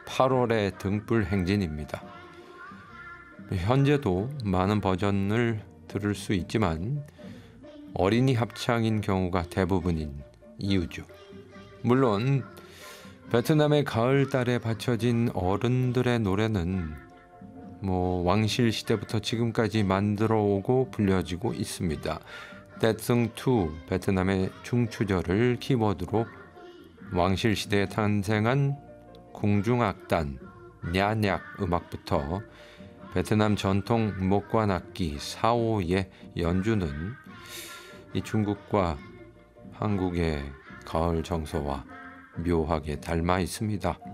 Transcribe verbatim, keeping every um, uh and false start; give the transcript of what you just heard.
팔월의 등불 행진입니다. 현재도 많은 버전을 들을 수 있지만 어린이 합창인 경우가 대부분인 이유죠. 물론 베트남의 가을달에 바쳐진 어른들의 노래는 뭐 왕실 시대부터 지금까지 만들어 오고 불려지고 있습니다. 떼승투, 베트남의 중추절을 키워드로 왕실 시대에 탄생한 궁중악단, 냐냐 음악부터 베트남 전통 목관악기 사오의 연주는 이 중국과 한국의 가을 정서와 묘하게 닮아 있습니다.